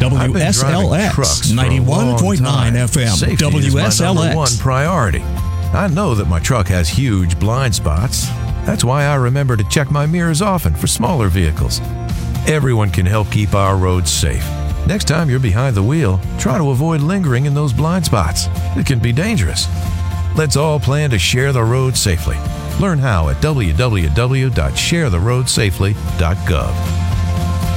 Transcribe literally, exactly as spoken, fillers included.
W S L X ninety-one point nine F M. Safety W S L is my number one X. priority. I know that my truck has huge blind spots. That's why I remember to check my mirrors often for smaller vehicles. Everyone can help keep our roads safe. Next time you're behind the wheel, try to avoid lingering in those blind spots. It can be dangerous. Let's all plan to share the road safely. Learn how at w w w dot share the road safely dot gov.